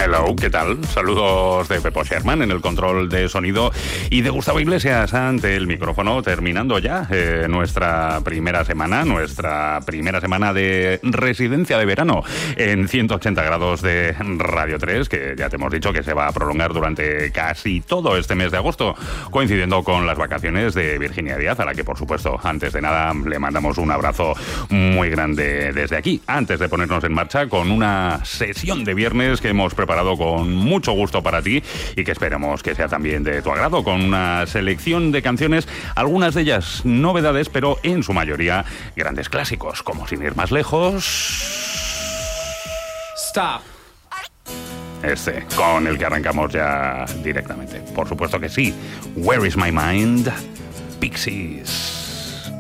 Hello, ¿qué tal? Saludos de Pepo Sherman en el control de sonido y de Gustavo Iglesias ante el micrófono, terminando ya nuestra primera semana de residencia de verano en 180 grados de Radio 3, que ya te hemos dicho que se va a prolongar durante casi todo este mes de agosto, coincidiendo con las vacaciones de Virginia Díaz, a la que, por supuesto, antes de nada le mandamos un abrazo muy grande desde aquí, antes de ponernos en marcha con una sesión de viernes que hemos preparado con mucho gusto para ti y que esperemos que sea también de tu agrado, con una selección de canciones, algunas de ellas novedades, pero en su mayoría grandes clásicos, como sin ir más lejos... Stop. Con el que arrancamos ya directamente. Por supuesto que sí. Where is my mind? Pixies.